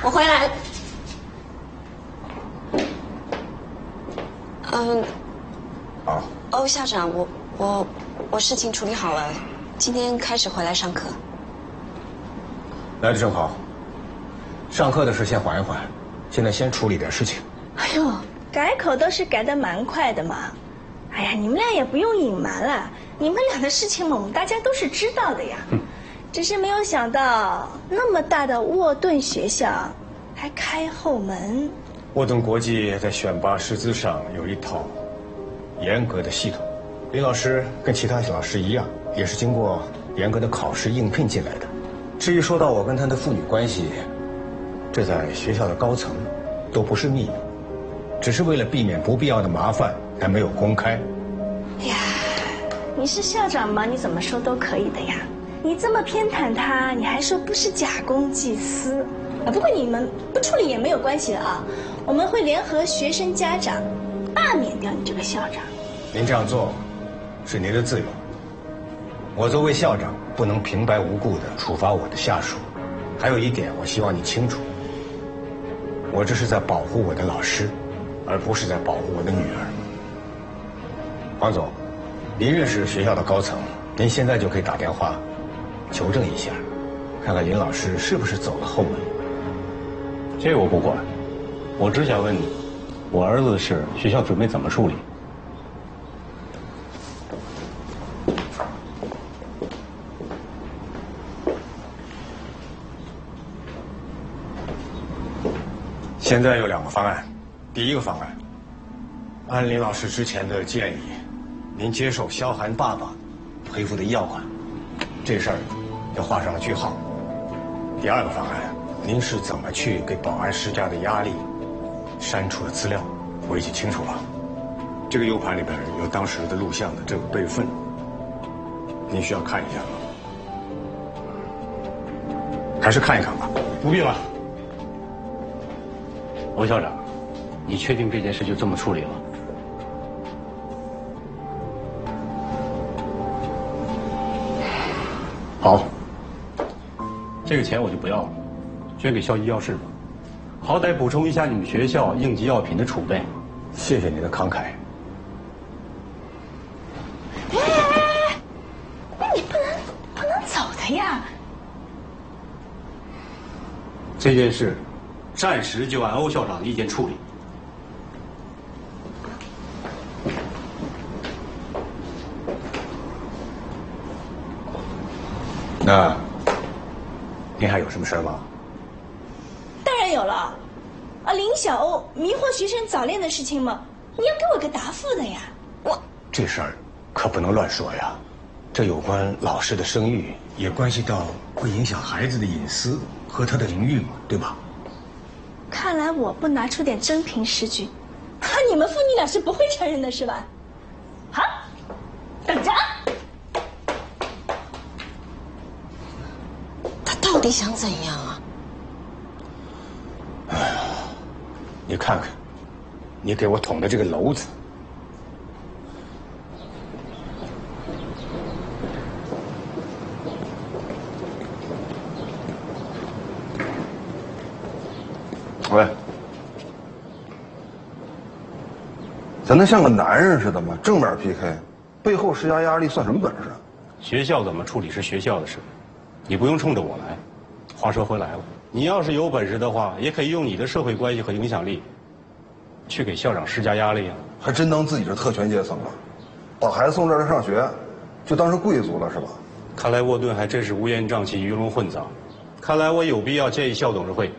我回来。欧校长，我事情处理好了，今天开始回来上课。 来的正好，上课的事先缓一缓，现在先处理点事情。 哎呦，改口倒是改得蛮快的嘛。哎呀，你们俩也不用隐瞒了，你们俩的事情嘛，我们大家都是知道的呀。只是没有想到那么大的沃顿学校还开后门。 沃顿国际在选拔师资上有一套严格的系统，林老师跟其他老师一样，也是经过严格的考试应聘进来的。至于说到我跟他的父女关系，这在学校的高层都不是秘密，只是为了避免不必要的麻烦才没有公开。 哎呀，你是校长嘛，你怎么说都可以的呀。你这么偏袒他，你还说不是假公济私啊？不过你们不处理也没有关系的啊，我们会联合学生家长罢免掉你这个校长。 您这样做是您的自由，我作为校长不能平白无故地处罚我的下属。还有一点，我希望你清楚，我这是在保护我的老师，而不是在保护我的女儿。黄总，您认识学校的高层，您现在就可以打电话求证一下，看看林老师是不是走了后门。 这我不管，我只想问你，我儿子的事，学校准备怎么处理？ 现在有2个方案。第一个方案，按林老师之前的建议，您接受萧寒爸爸赔付的药款，这事儿就画上了句号。第2个方案，您是怎么去给保安施加的压力，删除了资料，我已经清楚了。这个 U 盘里边有当时的录像的这个备份，您需要看一下吗？还是看一看吧。 不必了。欧校长，你确定这件事就这么处理了？好，这个钱我就不要了，捐给校医药室吧，好歹补充一下你们学校应急药品的储备。 谢谢您的慷慨。 你不能走的呀。 这件事暂时就按欧校长的意见处理。 那您还有什么事吗？ 当然有了，啊，林小欧迷惑学生早恋的事情嘛，你要给我个答复的呀。 这事儿可不能乱说呀，这有关老师的声誉，也关系到会影响孩子的隐私和他的名誉嘛，对吧？ 看来我不拿出点真凭实据，你们父女俩是不会承认的，是吧？好，等着。 他到底想怎样啊？ 哎呀，你看看，你给我捅的这个篓子。 喂，咱能像个男人似的吗？正面 PK， 背后施加压力算什么本事？ 学校怎么处理是学校的事，你不用冲着我来。话说回来了，你要是有本事的话，也可以用你的社会关系和影响力，去给校长施加压力啊。 还真当自己是特权阶层了，把孩子送这儿来上学，就当是贵族了是吧？ 看来沃顿还真是乌烟瘴气、鱼龙混杂。看来我有必要建议校董事会